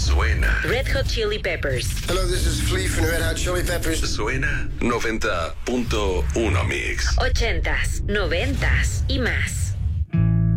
Suena. Red Hot Chili Peppers. Hello, this is Flea from the Red Hot Chili Peppers. Suena 90.1 Mix. 80s, 90s y más.